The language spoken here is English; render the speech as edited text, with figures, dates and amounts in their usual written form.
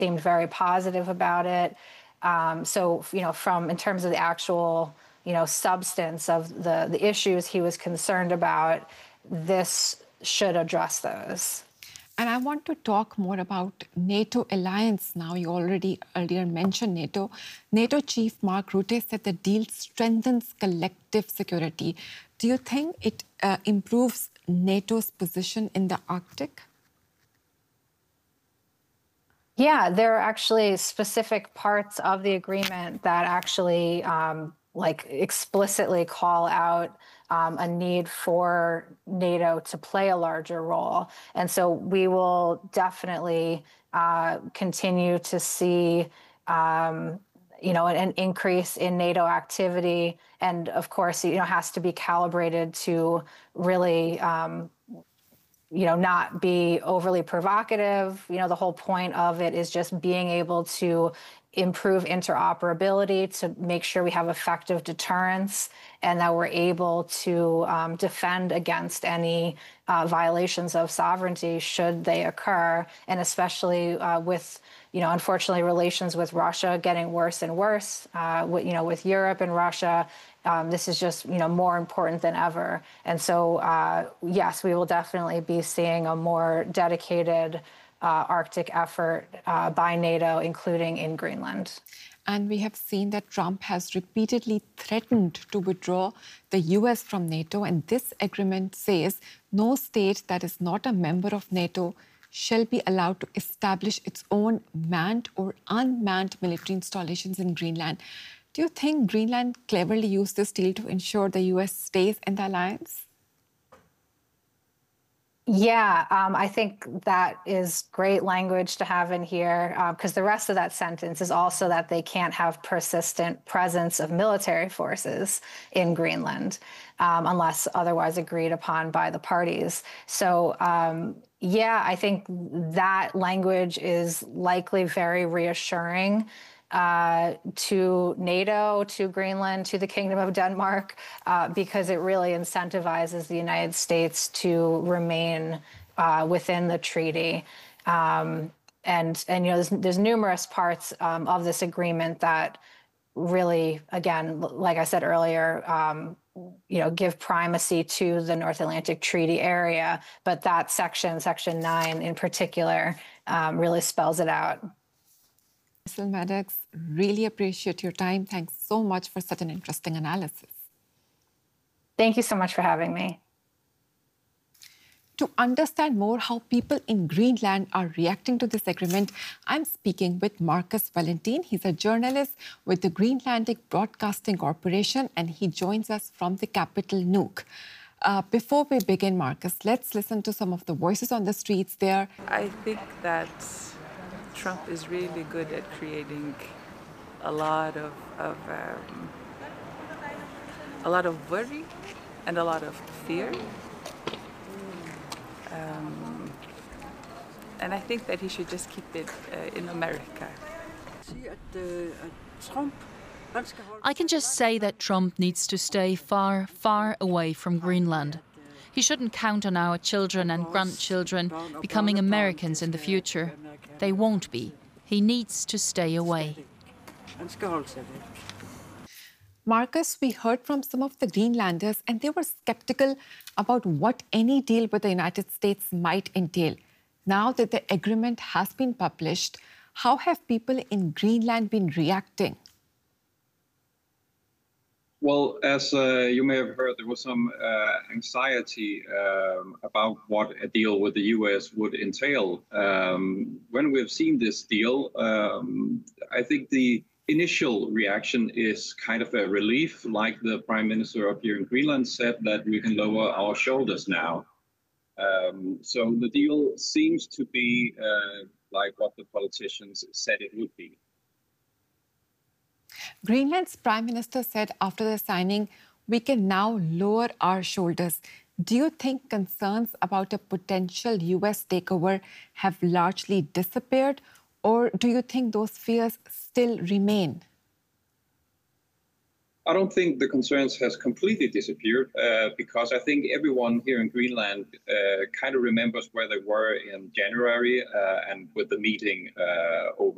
seemed very positive about it. So, from in terms of the actual, substance of the issues he was concerned about, this should address those. And I want to talk more about NATO alliance now. You already earlier mentioned NATO. NATO Chief Mark Rutte said the deal strengthens collective security. Do you think it improves NATO's position in the Arctic? Yeah, there are actually specific parts of the agreement that actually explicitly call out a need for NATO to play a larger role. And so we will definitely continue to see an increase in NATO activity. And of course, has to be calibrated to really not be overly provocative. The whole point of it is just being able to improve interoperability to make sure we have effective deterrence and that we're able to defend against any violations of sovereignty should they occur. And especially with, unfortunately, relations with Russia getting worse and worse, with Europe and Russia, this is just, more important than ever. And so, yes, we will definitely be seeing a more dedicated Arctic effort by NATO, including in Greenland. And we have seen that Trump has repeatedly threatened to withdraw the US from NATO. And this agreement says no state that is not a member of NATO shall be allowed to establish its own manned or unmanned military installations in Greenland. Do you think Greenland cleverly used this deal to ensure the US stays in the alliance? Yeah, I think that is great language to have in here because the rest of that sentence is also that they can't have persistent presence of military forces in Greenland unless otherwise agreed upon by the parties. So, yeah, I think that language is likely very reassuring to NATO, to Greenland, to the Kingdom of Denmark, because it really incentivizes the United States to remain within the treaty. And there's numerous parts of this agreement that really, again, like I said earlier, give primacy to the North Atlantic Treaty Area. But that section 9 in particular, really spells it out. Cecil Maddox, really appreciate your time. Thanks so much for such an interesting analysis. Thank you so much for having me. To understand more how people in Greenland are reacting to this agreement, I'm speaking with Marcus Valentin. He's a journalist with the Greenlandic Broadcasting Corporation, and he joins us from the capital, Nuuk. Before we begin, Marcus, let's listen to some of the voices on the streets there. I think that Trump is really good at creating a lot of worry and a lot of fear, and I think that he should just keep it in America. I can just say that Trump needs to stay far, far away from Greenland. He shouldn't count on our children and grandchildren becoming Americans in the future. They won't be. He needs to stay away. Marcus, we heard from some of the Greenlanders, and they were skeptical about what any deal with the United States might entail. Now that the agreement has been published, how have people in Greenland been reacting? Well, as you may have heard, there was some anxiety about what a deal with the U.S. would entail. When we've seen this deal, I think the initial reaction is kind of a relief, like the Prime Minister up here in Greenland said, that we can lower our shoulders now. So the deal seems to be like what the politicians said it would be. Greenland's Prime Minister said after the signing, we can now lower our shoulders. Do you think concerns about a potential US takeover have largely disappeared, or do you think those fears still remain? I don't think the concerns has completely disappeared because I think everyone here in Greenland kind of remembers where they were in January and with the meeting over